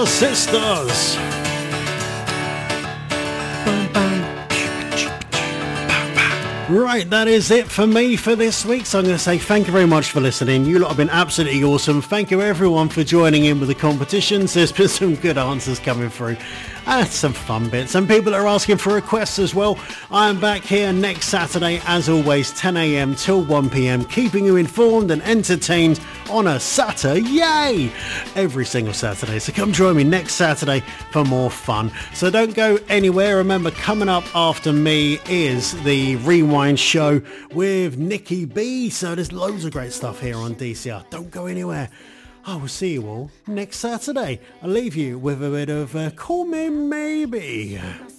Pointer Sisters. Right, that is it for me for this week. So I'm going to say thank you very much for listening. You lot have been absolutely awesome. Thank you everyone for joining in with the competitions. There's been some good answers coming through. And some fun bits. And people are asking for requests as well. I am back here next Saturday, as always, 10 a.m. till 1 p.m, keeping you informed and entertained on a Saturday. Yay! Every single Saturday. So come join me next Saturday for more fun. So don't go anywhere. Remember, coming up after me is the Rewind Show with Nikki B. So there's loads of great stuff here on DCR. Don't go anywhere. I will see you all next Saturday. I'll leave you with a bit of Call Me Maybe.